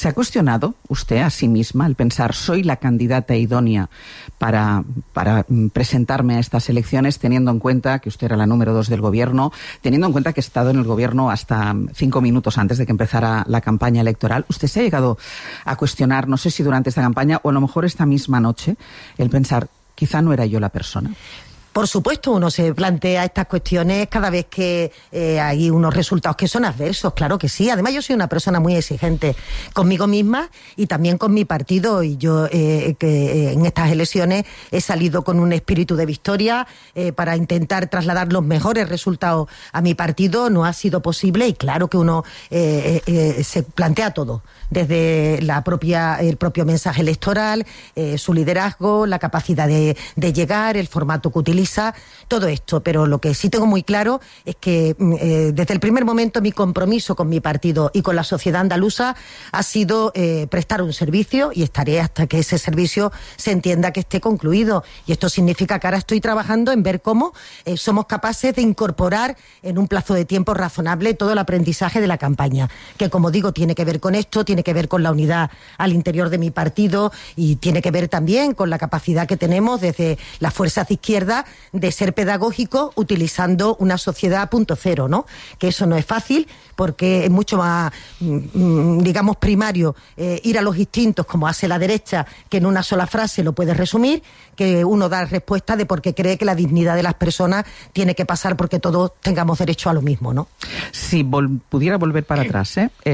¿Se ha cuestionado usted a sí misma el pensar, soy la candidata idónea para presentarme a estas elecciones, teniendo en cuenta que usted era la número 2 del gobierno, teniendo en cuenta que he estado en el gobierno hasta 5 minutos antes de que empezara la campaña electoral? ¿Usted se ha llegado a cuestionar, no sé si durante esta campaña o a lo mejor esta misma noche, el pensar, quizá no era yo la persona? Por supuesto, uno se plantea estas cuestiones cada vez que hay unos resultados que son adversos, claro que sí. Además, yo soy una persona muy exigente conmigo misma y también con mi partido. Y yo que en estas elecciones he salido con un espíritu de victoria para intentar trasladar los mejores resultados a mi partido. No ha sido posible y claro que uno se plantea todo, desde el propio mensaje electoral, su liderazgo, la capacidad de llegar, el formato que utiliza, todo esto. Pero lo que sí tengo muy claro es que desde el primer momento mi compromiso con mi partido y con la sociedad andaluza ha sido prestar un servicio y estaré hasta que ese servicio se entienda que esté concluido. Y esto significa que ahora estoy trabajando en ver cómo somos capaces de incorporar en un plazo de tiempo razonable todo el aprendizaje de la campaña, que como digo tiene que ver con esto, tiene que ver con la unidad al interior de mi partido y tiene que ver también con la capacidad que tenemos desde las fuerzas de izquierda de ser pedagógico utilizando una sociedad .0, ¿no? Que eso no es fácil porque es mucho más, digamos, primario ir a los instintos como hace la derecha, que en una sola frase lo puede resumir, que uno da respuesta de por qué cree que la dignidad de las personas tiene que pasar porque todos tengamos derecho a lo mismo, ¿no? Si pudiera volver para atrás,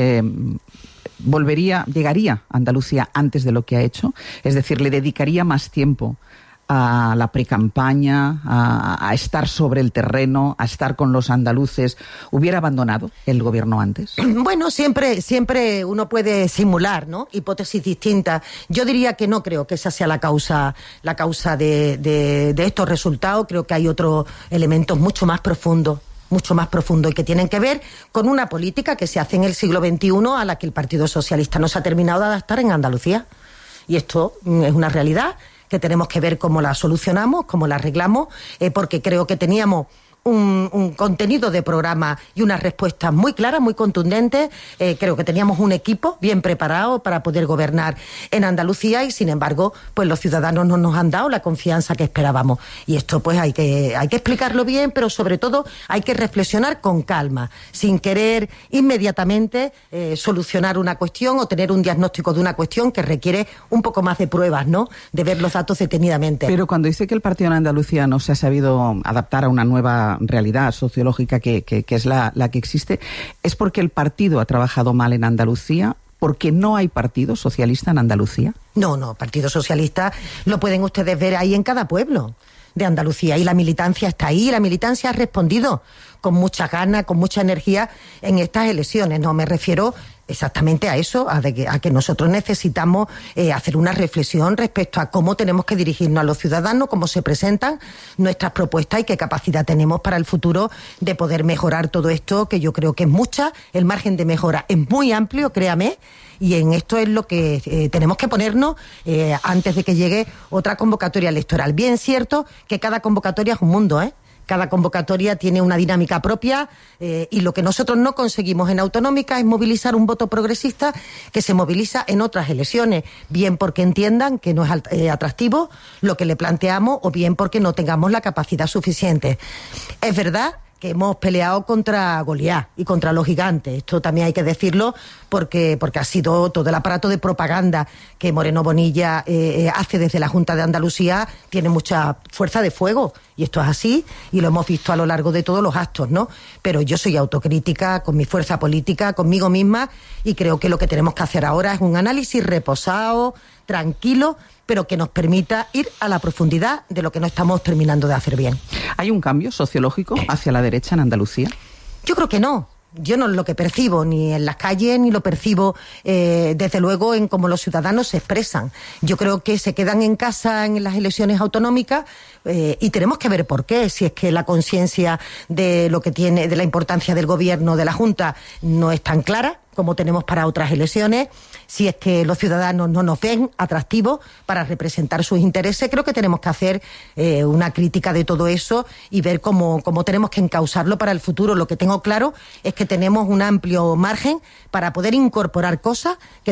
llegaría a Andalucía antes de lo que ha hecho, es decir, le dedicaría más tiempo a la precampaña, a estar sobre el terreno, a estar con los andaluces. ¿Hubiera abandonado el gobierno antes? Bueno, siempre uno puede simular, ¿no? Hipótesis distintas. Yo diría que no creo que esa sea la causa de estos resultados. Creo que hay otros elementos mucho más profundos y que tienen que ver con una política que se hace en el siglo XXI a la que el Partido Socialista no se ha terminado de adaptar en Andalucía. Y esto es una realidad que tenemos que ver cómo la solucionamos, cómo la arreglamos, porque creo que teníamos un contenido de programa y unas respuestas muy claras, muy contundentes. Creo que teníamos un equipo bien preparado para poder gobernar en Andalucía y, sin embargo, pues los ciudadanos no nos han dado la confianza que esperábamos. Y esto pues hay que explicarlo bien, pero sobre todo hay que reflexionar con calma, sin querer inmediatamente solucionar una cuestión o tener un diagnóstico de una cuestión que requiere un poco más de pruebas, ¿no? De ver los datos detenidamente. Pero cuando dice que el partido en Andalucía no se ha sabido adaptar a una nueva realidad sociológica que es la que existe, ¿es porque el partido ha trabajado mal en Andalucía? ¿Porque no hay partido socialista en Andalucía? No, partido socialista lo pueden ustedes ver ahí en cada pueblo de Andalucía y la militancia está ahí, la militancia ha respondido con mucha gana, con mucha energía en estas elecciones. No me refiero exactamente a eso, a que nosotros necesitamos hacer una reflexión respecto a cómo tenemos que dirigirnos a los ciudadanos, cómo se presentan nuestras propuestas y qué capacidad tenemos para el futuro de poder mejorar todo esto, que yo creo que es mucha, el margen de mejora es muy amplio, créame, y en esto es lo que tenemos que ponernos antes de que llegue otra convocatoria electoral. Bien cierto que cada convocatoria es un mundo, Cada convocatoria tiene una dinámica propia y lo que nosotros no conseguimos en autonómica es movilizar un voto progresista que se moviliza en otras elecciones, bien porque entiendan que no es atractivo lo que le planteamos o bien porque no tengamos la capacidad suficiente. Es verdad que hemos peleado contra Goliat y contra los gigantes. Esto también hay que decirlo porque ha sido todo el aparato de propaganda que Moreno Bonilla hace desde la Junta de Andalucía, tiene mucha fuerza de fuego. Y esto es así y lo hemos visto a lo largo de todos los actos, ¿no? Pero yo soy autocrítica con mi fuerza política, conmigo misma, y creo que lo que tenemos que hacer ahora es un análisis reposado, tranquilo, pero que nos permita ir a la profundidad de lo que no estamos terminando de hacer bien. ¿Hay un cambio sociológico hacia la derecha en Andalucía? Yo creo que no. Yo no lo que percibo ni en las calles ni lo percibo desde luego en cómo los ciudadanos se expresan. Yo creo que se quedan en casa en las elecciones autonómicas y tenemos que ver por qué. Si es que la conciencia de lo que tiene, de la importancia del gobierno, de la Junta, no es tan clara como tenemos para otras elecciones, si es que los ciudadanos no nos ven atractivos para representar sus intereses, creo que tenemos que hacer una crítica de todo eso y ver cómo tenemos que encauzarlo para el futuro. Lo que tengo claro es que tenemos un amplio margen para poder incorporar cosas que